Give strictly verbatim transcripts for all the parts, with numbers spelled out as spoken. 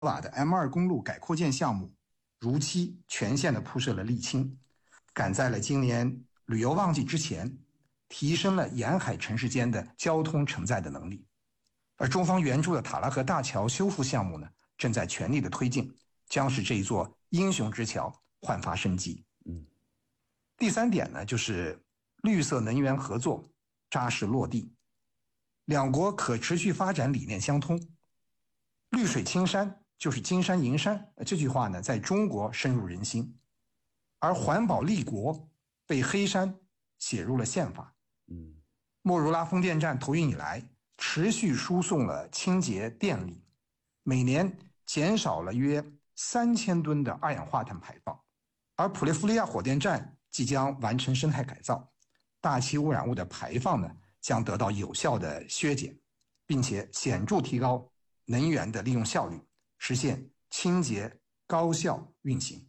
瓦的 M 二 公路改扩建项目如期全线的铺设了沥青，赶在了今年旅游旺季之前，提升了沿海城市间的交通承载的能力。而中方援助的塔拉河大桥修复项目呢，正在全力的推进，将使这一座英雄之桥焕发生机。 嗯， 第三点呢，就是绿色能源合作扎实落地，两国可持续发展理念相通。绿水青山就是金山银山，这句话呢，在中国深入人心。而环保立国被黑山写入了宪法。 嗯， 莫如拉风电站投运以来，持续输送了清洁电力，每年减少了约三千吨的二氧化碳排放。而普列夫利亚火电站即将完成生态改造，大气污染物的排放呢将得到有效的削减，并且显著提高能源的利用效率，实现清洁高效运行。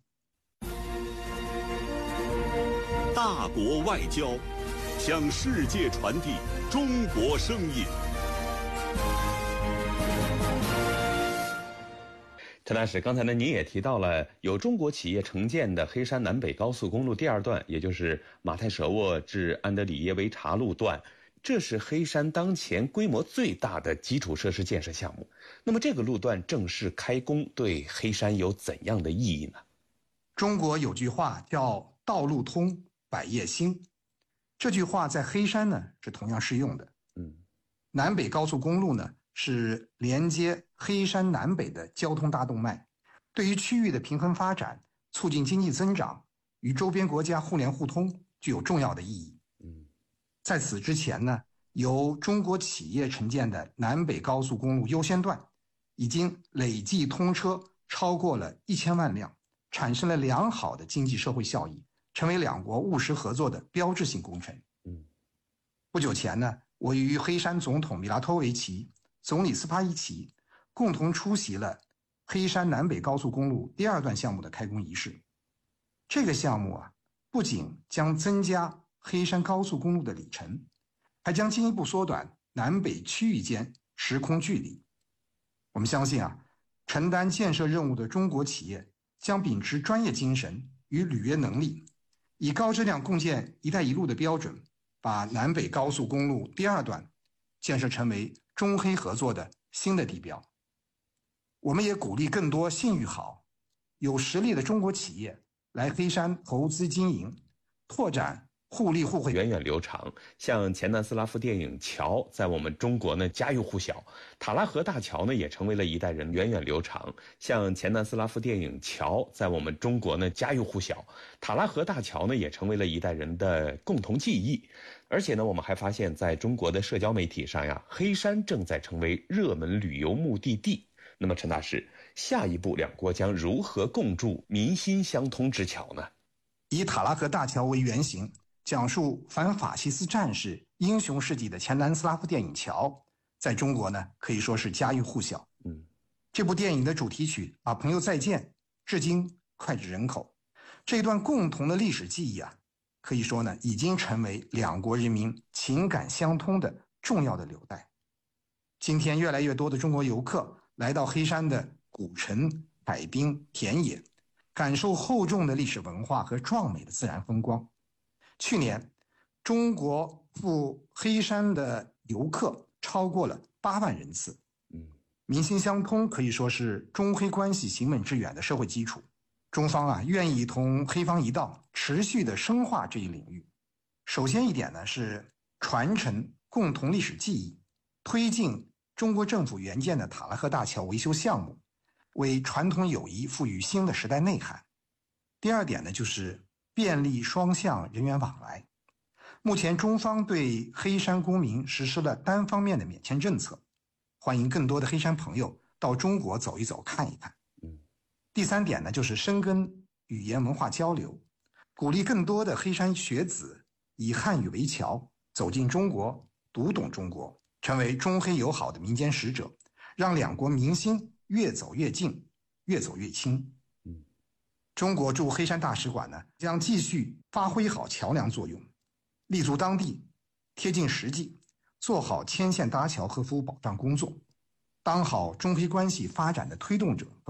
大国外交，向世界传递中国声音。 陈大使，刚才呢您也提到了由中国企业承建的黑山南北高速公路第二段，也就是马泰舍沃至安德里耶维察路段，这是黑山当前规模最大的基础设施建设项目。那么这个路段正式开工对黑山有怎样的意义呢？ 中国有句话叫道路通百业兴，这句话在黑山呢是同样适用的。 嗯， 南北高速公路呢是连接黑山南北的交通大动脉，对于区域的平衡发展、促进经济增长与周边国家互联互通具有重要的意义。 嗯， 在此之前呢，由中国企业承建的南北高速公路优先段已经累计通车超过了一千万辆，产生了良好的经济社会效益，成为两国务实合作的标志性工程。 嗯， 不久前呢，我与黑山总统米拉托维奇、总理斯帕伊奇共同出席了黑山南北高速公路第二段项目的开工仪式。这个项目啊，不仅将增加黑山高速公路的里程，还将进一步缩短南北区域间时空距离。我们相信啊，承担建设任务的中国企业将秉持专业精神与履约能力，以高质量共建“一带一路”的标准，把南北高速公路第二段建设成为中黑合作的新的地标。我们也鼓励更多信誉好、有实力的中国企业来黑山投资经营，拓展互利互惠， 源远流长。像前南斯拉夫电影桥在我们中国呢家喻户晓，塔拉河大桥呢也成为了一代人源远流长。像前南斯拉夫电影桥在我们中国呢家喻户晓，塔拉河大桥呢也成为了一代人的共同记忆。而且呢，我们还发现在中国的社交媒体上呀，黑山正在成为热门旅游目的地。那么陈大使，下一步两国将如何共筑民心相通之桥呢？ 以塔拉河大桥为原型，讲述反法西斯战士英雄事迹的前南斯拉夫电影桥，在中国呢可以说是家喻户晓。 嗯， 这部电影的主题曲《啊朋友再见》至今脍炙人口。这一段共同的历史记忆啊，可以说呢已经成为两国人民情感相通的重要的纽带。今天越来越多的中国游客来到黑山的古城、海滨、田野，感受厚重的历史文化和壮美的自然风光。去年，中国赴黑山的游客超过了八万人次。 嗯， 民心相通可以说是中黑关系行稳致远的社会基础。中方啊，愿意同黑方一道，持续的深化这一领域。首先一点呢，是传承共同历史记忆，推进中国政府援建的塔拉河大桥维修项目，为传统友谊赋予新的时代内涵。第二点呢，就是便利双向人员往来。目前中方对黑山公民实施了单方面的免签政策，欢迎更多的黑山朋友到中国走一走看一看。 嗯， 第三点呢，就是深耕语言文化交流，鼓励更多的黑山学子以汉语为桥，走进中国，读懂中国，成为中黑友好的民间使者，让两国民心越走越近，越走越亲。 嗯， 中国驻黑山大使馆呢，将继续发挥好桥梁作用，立足当地，贴近实际，做好牵线搭桥和服务保障工作。 当好中非关系发展的推动者。